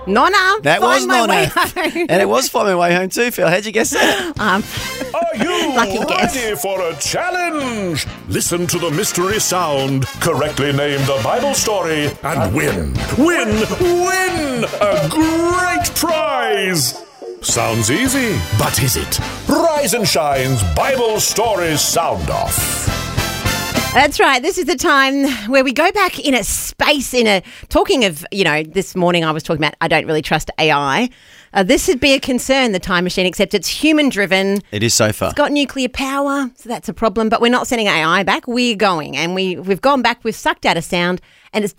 Nonna. That was Find My Nonna. Way Home. And it was Find My Way Home too, Phil. How'd you guess that? Are you Lucky ready guess. for a challenge? Listen to the mystery sound, correctly name the Bible story, and win a great prize. Sounds easy, but is it? Rise and Shine's Bible Stories Sound Off. That's right. This is the time where we go back in a space, talking of, this morning I was talking about I don't really trust AI. This would be a concern, the time machine, except it's human-driven. It is so far. It's got nuclear power, so that's a problem. But we're not sending AI back. We're going. And we've gone back, we've sucked out a sound, and it's